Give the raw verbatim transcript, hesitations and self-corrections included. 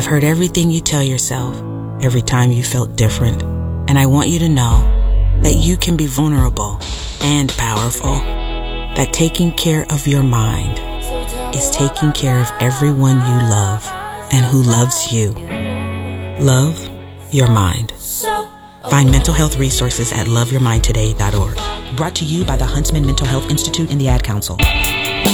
heard everything you tell yourself every time you felt different, and I want you to know that you can be vulnerable and powerful, that taking care of your mind is taking care of everyone you love and who loves you. Love your mind. Find mental health resources at love your mind today dot org. Brought to you by the Huntsman Mental Health Institute and the Ad Council.